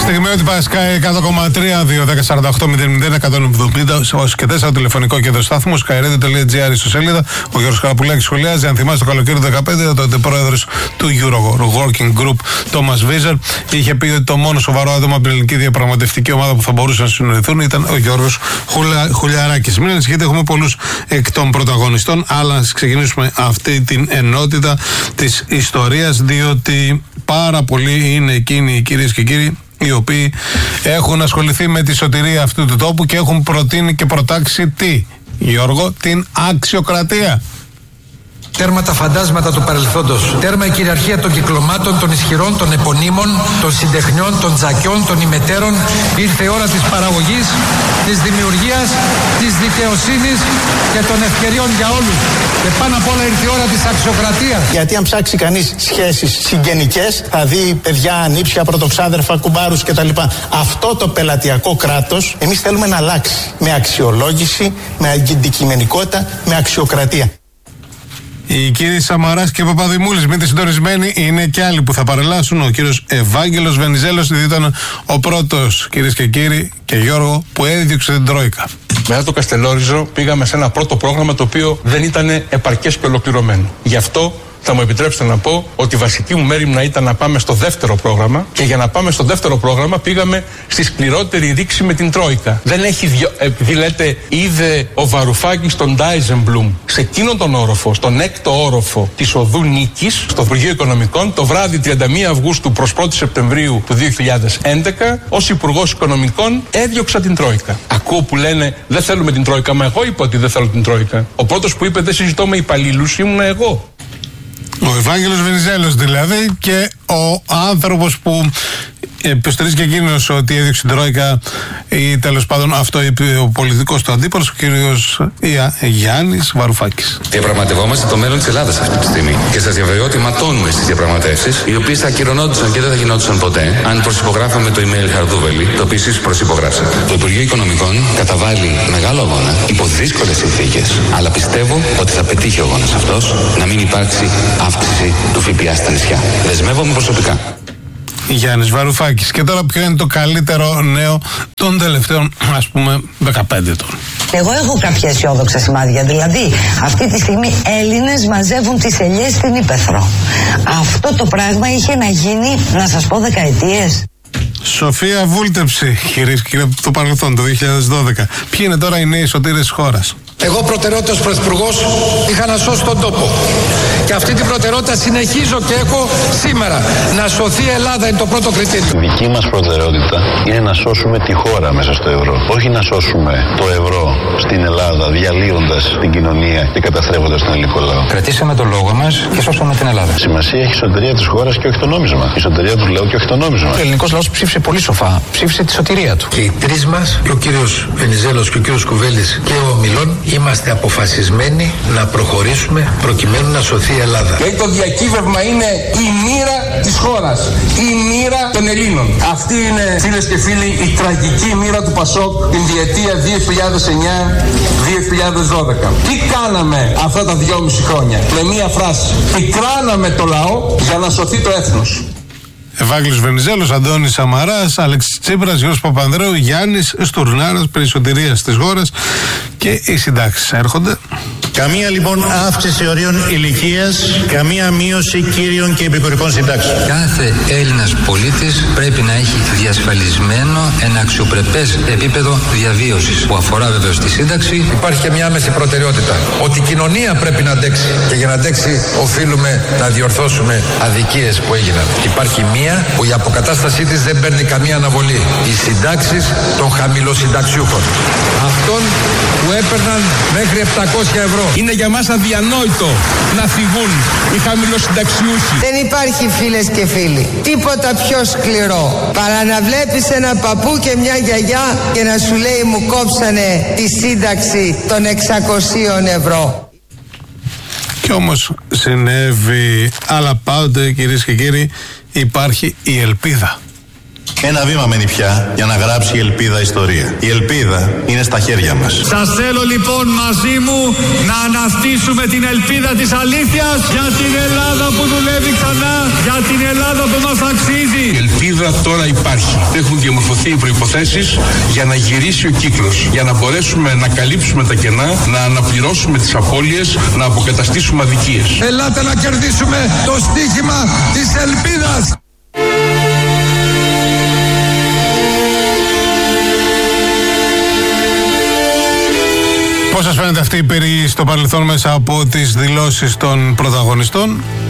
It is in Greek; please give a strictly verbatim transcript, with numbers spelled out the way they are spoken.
Στιγμή ότι Πασκά εκατό κόμμα τρία, δύο δέκα σαράντα οκτώ μηδέν μηδέν εκατόν εβδομήντα και τέσσερα τηλεφωνικό κέντρο στάθμου, skyradio τελεία gr ιστοσελίδα. Ο Γιώργος Καραπουλάκης σχολιάζει. Αν θυμάστε το καλοκαίρι του δύο χιλιάδες δεκαπέντε, τότε πρόεδρος του Euro Working Group, Τόμας Βίζερ, είχε πει ότι το μόνο σοβαρό άτομο από την ελληνική διαπραγματευτική ομάδα που θα μπορούσε να συνοηθούν ήταν ο Γιώργος Χουλα, Χουλιαράκης. Μην ανησυχείτε, έχουμε πολλούς εκ των πρωταγωνιστών, αλλά να ξεκινήσουμε αυτή την ενότητα της ιστορίας, διότι πάρα πολλοί είναι εκείνοι, κυρίες και κύριοι, οι οποίοι έχουν ασχοληθεί με τη σωτηρία αυτού του τόπου και έχουν προτείνει και προτάξει τι, Γιώργο? Την αξιοκρατία. Τέρμα τα φαντάσματα του παρελθόντος. Τέρμα η κυριαρχία των κυκλωμάτων, των ισχυρών, των επωνύμων, των συντεχνιών, των τζακιών, των ημετέρων. Ήρθε η ώρα της παραγωγής, της δημιουργίας, της δικαιοσύνης και των ευκαιριών για όλους. Και πάνω απ' όλα ήρθε η ώρα της αξιοκρατίας. Γιατί αν ψάξει κανείς σχέσεις συγγενικές, θα δει παιδιά, ανήψια, πρωτοξάδερφα, κουμπάρους κτλ. Αυτό το πελατειακό κράτος εμείς θέλουμε να αλλάξει. Με αξιολόγηση, με αντικειμενικότητα, με αξιοκρατία. Οι κύριοι Σαμαράς και Παπαδημούλης, μείνετε συντονισμένοι, είναι και άλλοι που θα παρελάσουν. Ο κύριος Ευάγγελος Βενιζέλος ήταν ο πρώτος, κυρίες και κύριοι, και Γιώργο, που έδιωξε την Τρόικα. Μετά το Καστελόριζο πήγαμε σε ένα πρώτο πρόγραμμα το οποίο δεν ήταν επαρκές και ολοκληρωμένο. Γι' αυτό θα μου επιτρέψετε να πω ότι η βασική μου μέριμνα ήταν να πάμε στο δεύτερο πρόγραμμα, και για να πάμε στο δεύτερο πρόγραμμα πήγαμε στη σκληρότερη ρήξη με την Τρόικα. Δεν έχει δυο, επειδή λέτε, είδε ο Βαρουφάκης τον Ντάιζεμπλουμ σε εκείνον τον όροφο, στον έκτο όροφο της οδού Νίκης, στο Υπουργείο Οικονομικών, το βράδυ τριάντα μία Αυγούστου προς πρώτη Σεπτεμβρίου του δύο χιλιάδες έντεκα, ως Υπουργός Οικονομικών έδιωξα την Τρόικα. Ακούω που λένε δεν θέλουμε την Τρόικα, μα εγώ είπα ότι δεν θέλω την Τρόικα. Ο πρώτος που είπε δεν συζητώ με υπαλλήλους ήμουν εγώ. Ο Ευάγγελος Βενιζέλος δηλαδή, και ο άνθρωπος που υποστηρίζει και εκείνος ότι έδιωξε την Τρόικα, ή τέλος πάντων αυτό είπε ο πολιτικός του αντίπαλος, ο κύριος Γιάννης Βαρουφάκης. Διαπραγματευόμαστε το μέλλον της Ελλάδας αυτή τη στιγμή. Και σας διαβεβαιώ ότι ματώνουμε στις διαπραγματεύσεις, οι οποίες θα ακυρωνόντουσαν και δεν θα γινόντουσαν ποτέ αν προσυπογράφαμε το email Χαρδούβελη, το οποίο εσείς προσυπογράψατε. Το Υπουργείο Οικονομικών καταβάλει μεγάλο αγώνα υπό δύσκολες συνθήκες, αλλά πιστεύω ότι θα πετύχει ο αγώνας αυτός να μην υπάρξει αύξηση του ΦΠΑ στα νησιά. Δεσμεύομαι προσωπικά. Γιάννης Βαρουφάκης. Και τώρα ποιο είναι το καλύτερο νέο των τελευταίων, ας πούμε, δεκαπέντε ετών? Εγώ έχω κάποια αισιόδοξα σημάδια. Δηλαδή, αυτή τη στιγμή Έλληνες μαζεύουν τις ελιές στην Ύπαιθρο. Αυτό το πράγμα είχε να γίνει, να σας πω, δεκαετίες. Σοφία Βούλτεψη, κυρίες και κύριοι, από το παρελθόν, το δύο χιλιάδες δώδεκα. Ποιοι είναι τώρα οι νέοι σωτήρες της χώρας? Εγώ προτεραιότητα ως πρωθυπουργός είχα να σώσω τον τόπο. Και αυτή την προτεραιότητα συνεχίζω και έχω σήμερα. Να σωθεί η Ελλάδα είναι το πρώτο κριτήριο. Η δική μας προτεραιότητα είναι να σώσουμε τη χώρα μέσα στο ευρώ. Όχι να σώσουμε το ευρώ στην Ελλάδα, διαλύοντας την κοινωνία και καταστρέφοντας τον ελληνικό λαό. Κρατήσαμε το λόγο μας και σώσαμε την Ελλάδα. Σημασία έχει η σωτηρία της χώρας και όχι το νόμισμα. Η σωτηρία του λαού και όχι το νόμισμα. Ο ελληνικός λαός ψήφισε πολύ σοφά. Ψήφισε τη σωτηρία του. Και οι τρεις μας, και ο κύριος Βενιζέλος και ο κύριος Κουβέλης και ο Μιλών, είμαστε αποφασισμένοι να προχωρήσουμε προκειμένου να σωθεί η Ελλάδα. Και το διακύβευμα είναι η μοίρα της χώρας, η μοίρα των Ελλήνων. Αυτή είναι, φίλες και φίλοι, η τραγική μοίρα του Πασόκ την διετία δύο χιλιάδες εννιά με δύο χιλιάδες δώδεκα. Τι κάναμε αυτά τα δυόμιση χρόνια? Με μία φράση: πικράναμε το λαό για να σωθεί το έθνος. Ευάγγελος Βενιζέλος, Αντώνης Σαμαράς, Αλέξης Τσίπρας, Γιώργος Παπανδρέου, Γιάννης Στουρνάρας, περί σωτηρίας της χώρας, και οι συντάξεις έρχονται. Καμία λοιπόν αύξηση ορίων ηλικίας, καμία μείωση κύριων και επικουρικών συντάξεων. Κάθε Έλληνας πολίτης πρέπει να έχει διασφαλισμένο ένα αξιοπρεπές επίπεδο διαβίωσης, που αφορά βεβαίως τη σύνταξη. Υπάρχει και μια άμεση προτεραιότητα, ότι η κοινωνία πρέπει να αντέξει, και για να αντέξει οφείλουμε να διορθώσουμε αδικίες που έγιναν. Υπάρχει μία που η αποκατάστασή της δεν παίρνει καμία αναβολή: οι συντάξεις των χαμηλοσυνταξιούχων, αυτών που έπαιρναν μέχρι επτακόσια ευρώ. Είναι για μας αδιανόητο να φυγούν οι χαμηλοσυνταξιούχοι. Δεν υπάρχει, φίλες και φίλοι, τίποτα πιο σκληρό παρά να βλέπεις ένα παππού και μια γιαγιά και να σου λέει μου κόψανε τη σύνταξη των εξακοσίων ευρώ. Και όμως συνέβη, αλλά πάντοτε, κυρίες και κύριοι, υπάρχει η ελπίδα. Ένα βήμα μένει πια για να γράψει η ελπίδα ιστορία. Η ελπίδα είναι στα χέρια μας. Σας θέλω λοιπόν μαζί μου να αναστήσουμε την ελπίδα της αλήθειας για την Ελλάδα που δουλεύει ξανά, για την Ελλάδα που μας αξίζει. Η ελπίδα τώρα υπάρχει. Έχουν διαμορφωθεί οι προϋποθέσεις για να γυρίσει ο κύκλος, για να μπορέσουμε να καλύψουμε τα κενά, να αναπληρώσουμε τις απώλειες, να αποκαταστήσουμε αδικίες. Ελάτε να κερδίσουμε το στίχημα της ελπίδας. Πώς σας φαίνεται αυτή η περί στο παρελθόν μέσα από τις δηλώσεις των πρωταγωνιστών?